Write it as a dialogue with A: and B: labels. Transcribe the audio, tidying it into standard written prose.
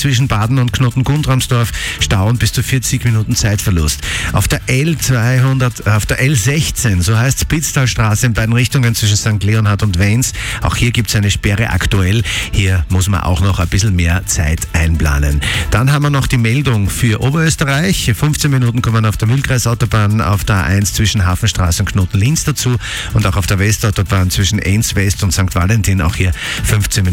A: zwischen Baden und Knoten-Guntramsdorf, Stau und bis zu 40 Minuten Zeitverlust. Auf der L16, so heißt Spitztalstraße in beiden Richtungen zwischen St. Leonhard und Wens. Auch hier gibt es eine Sperre aktuell. Hier muss man auch noch ein bisschen mehr Zeit einplanen. Dann haben wir noch die Meldung für Oberösterreich. 15 Minuten kommen auf der Mühlkreisautobahn, auf der A1 zwischen Hafenstraße und Knoten-Linz dazu und auch auf der Westautobahn zwischen Enns West und St. Valentin. Auch hier 15 Minuten.